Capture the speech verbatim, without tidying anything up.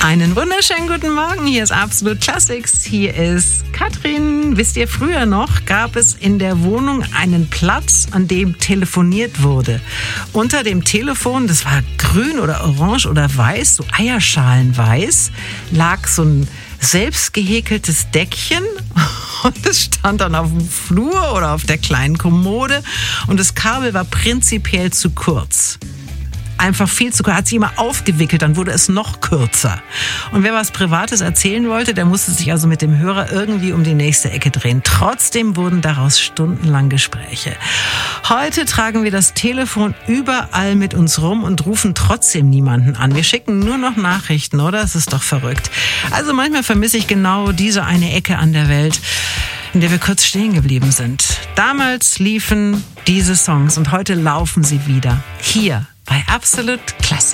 Einen wunderschönen guten Morgen, hier ist Absolut Classics, hier ist Katrin. Wisst ihr, früher noch gab es in der Wohnung einen Platz, an dem telefoniert wurde. Unter dem Telefon, das war grün oder orange oder weiß, so eierschalenweiß, lag so ein selbst gehäkeltes Deckchen und es stand dann auf dem Flur oder auf der kleinen Kommode und das Kabel war prinzipiell zu kurz. Einfach viel zu kurz. Hat sich immer aufgewickelt, dann wurde es noch kürzer. Und wer was Privates erzählen wollte, der musste sich also mit dem Hörer irgendwie um die nächste Ecke drehen. Trotzdem wurden daraus stundenlang Gespräche. Heute tragen wir das Telefon überall mit uns rum und rufen trotzdem niemanden an. Wir schicken nur noch Nachrichten, oder? Das ist doch verrückt. Also manchmal vermisse ich genau diese eine Ecke an der Welt, in der wir kurz stehen geblieben sind. Damals liefen diese Songs und heute laufen sie wieder. Hier bei Absolut Classic.